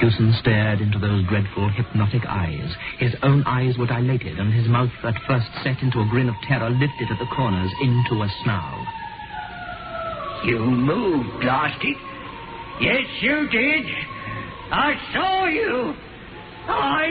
Hewson stared into those dreadful, hypnotic eyes. His own eyes were dilated, and his mouth, at first set into a grin of terror, lifted at the corners into a snarl. You moved, blast it. Yes, you did. I saw you. I